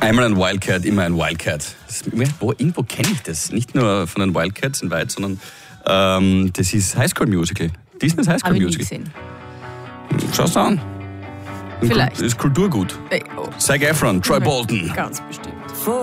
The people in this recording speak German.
Einmal ein Wildcat, immer ein Wildcat. Irgendwo kenne ich das. Nicht nur von den Wildcats in Weit, sondern das ist High School Musical. Disney's High School Musical. Habe ich nie gesehen. Schau's an. Vielleicht. Ist Kulturgut. Oh. Zac Efron, Troy Bolton. Ganz bestimmt.